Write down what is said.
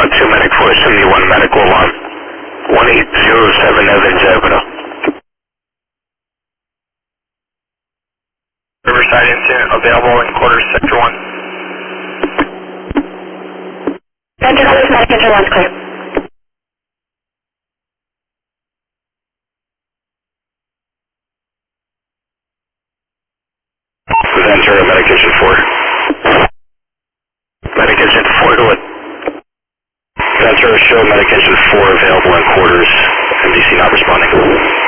2 Medic 471 medical alarm. 1807 Evans Avenue. Riverside incident available in quarters sector 1. Center Colors, Medic Center 1's clear. Ventura, Medic Engine 4. Medic Engine 4 to it. Ventura, show Medic Engine 4 available in quarters. MDC not responding.